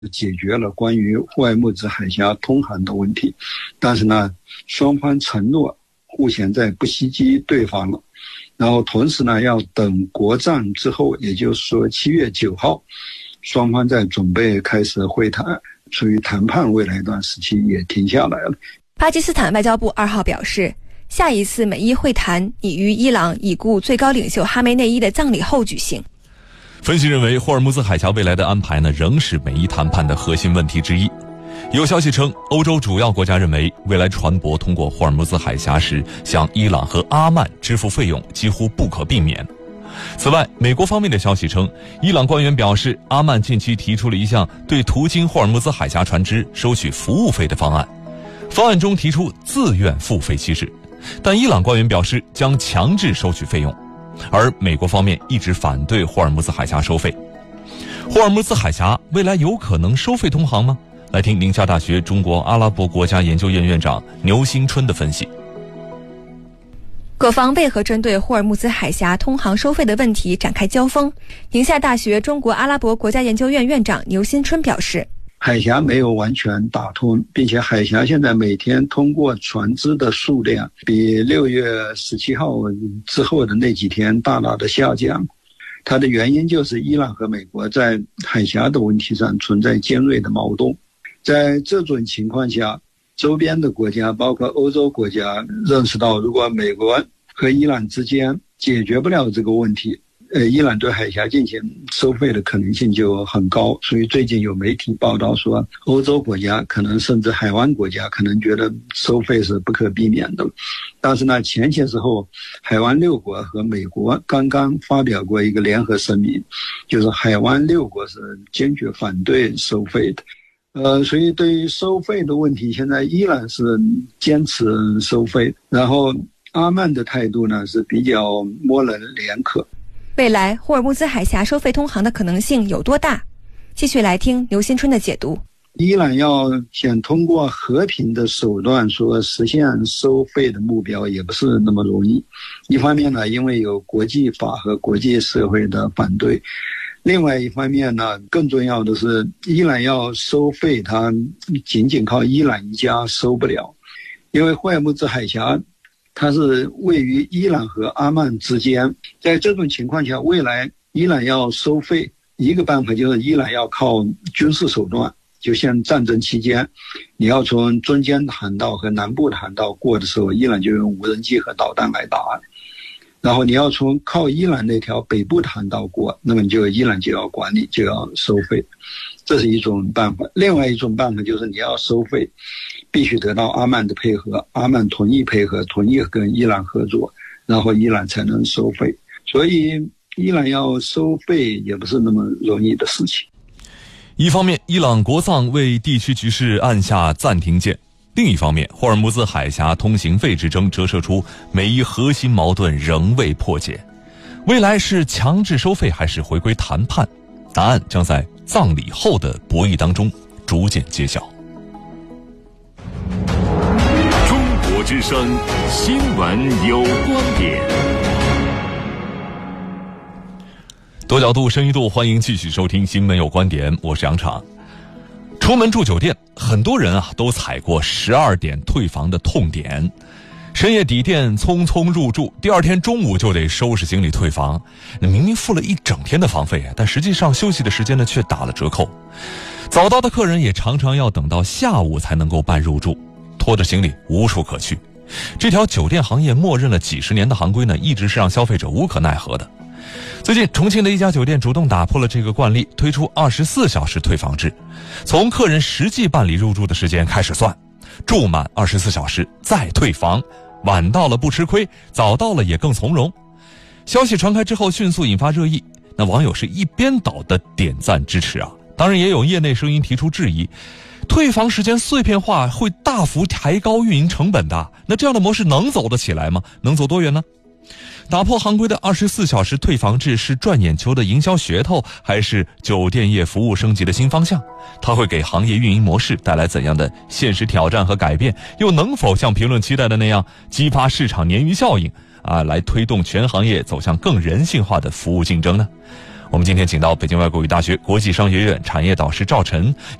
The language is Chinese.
解决了关于霍尔木兹海峡通航的问题，但是呢，双方承诺互相在不袭击对方了。然后同时呢，要等国葬之后，也就是说7月9号，双方在准备开始会谈，属于谈判未来一段时期也停下来了。 巴基斯坦外交部2号表示，下一次美伊会谈拟于伊朗已故最高领袖哈梅内伊的葬礼后举行。 分析认为，霍尔木兹海峡未来的安排呢，仍是美伊谈判的核心问题之一。有消息称，欧洲主要国家认为，未来船舶通过霍尔木兹海峡时，向伊朗和阿曼支付费用几乎不可避免。此外，美国方面的消息称，伊朗官员表示，阿曼近期提出了一项对途经霍尔木兹海峡船只收取服务费的方案，方案中提出自愿付费机制，但伊朗官员表示将强制收取费用，而美国方面一直反对霍尔木兹海峡收费。霍尔木兹海峡未来有可能收费通航吗？来听宁夏大学中国阿拉伯国家研究院院长牛新春的分析。 各方为何针对霍尔木兹海峡通航收费的问题展开交锋？宁夏大学中国阿拉伯国家研究院院长牛新春表示， 海峡没有完全打通，并且海峡现在每天通过船只的数量比6月17号之后的那几天大大的下降。它的原因就是伊朗和美国在海峡的问题上存在尖锐的矛盾。在这种情况下，周边的国家包括欧洲国家认识到，如果美国和伊朗之间解决不了这个问题，伊朗对海峡进行收费的可能性就很高。所以最近有媒体报道说，欧洲国家可能甚至海湾国家可能觉得收费是不可避免的。但是呢，前些时候海湾6国和美国刚刚发表过一个联合声明，就是海湾6国是坚决反对收费的。所以对于收费的问题，现在依然是坚持收费，然后阿曼的态度呢是比较模棱两可。 未来霍尔木兹海峡收费通航的可能性有多大？继续来听刘新春的解读。 伊朗要想通过和平的手段说实现收费的目标也不是那么容易。一方面呢，因为有国际法和国际社会的反对；另外一方面呢，更重要的是，伊朗要收费，它仅仅靠伊朗一家收不了，因为霍尔木兹海峡它是位于伊朗和阿曼之间。在这种情况下，未来伊朗要收费，一个办法就是伊朗要靠军事手段，就像战争期间，你要从中间的航道和南部的航道过的时候，伊朗就用无人机和导弹来打。然后你要从靠伊朗那条北部的航道过，那么伊朗就要管理，就要收费，这是一种办法。另外一种办法就是你要收费，必须得到阿曼的配合，阿曼同意配合，同意跟伊朗合作，然后伊朗才能收费。所以伊朗要收费也不是那么容易的事情。 一方面，伊朗国葬为地区局势按下暂停键；另一方面，霍尔木兹海峡通行费之争折射出美伊核心矛盾仍未破解。未来是强制收费还是回归谈判？答案将在葬礼后的博弈当中逐渐揭晓。 中国之声，新闻有观点。 多角度、深一度，欢迎继续收听新闻有观点，我是杨昶。出门住酒店，很多人都踩过12点退房的痛点。深夜抵店匆匆入住，第二天中午就得收拾行李退房。明明付了一整天的房费，但实际上休息的时间却打了折扣。早到的客人也常常要等到下午才能够办入住，拖着行李无处可去。这条酒店行业默认了几十年的行规一直是让消费者无可奈何的。最近，重庆的一家酒店主动打破了这个惯例，推出24小时退房制，从客人实际办理入住的时间开始算，住满24小时再退房，晚到了不吃亏，早到了也更从容。消息传开之后，迅速引发热议，网友是一边倒的点赞支持啊。当然，也有业内声音提出质疑，退房时间碎片化会大幅抬高运营成本的，这样的模式能走得起来吗？能走多远呢？打破行规的24小时退房制是赚眼球的营销噱头，还是酒店业服务升级的新方向？它会给行业运营模式带来怎样的现实挑战和改变？又能否像评论期待的那样激发市场鲶鱼效应来推动全行业走向更人性化的服务竞争呢？ 我们今天请到北京外国语大学国际商学院产业导师赵晨。